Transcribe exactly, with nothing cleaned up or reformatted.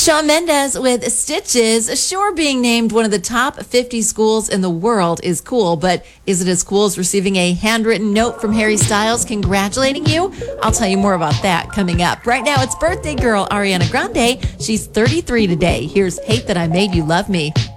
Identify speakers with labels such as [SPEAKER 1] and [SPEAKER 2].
[SPEAKER 1] Shawn Mendes with Stitches. Sure, being named one of the top fifty schools in the world is cool, but is it as cool as receiving a handwritten note from Harry Styles congratulating you? I'll tell you more about that coming up. Right now, it's birthday girl Ariana Grande. She's thirty-three today. Here's Hate That I Made You Love Me.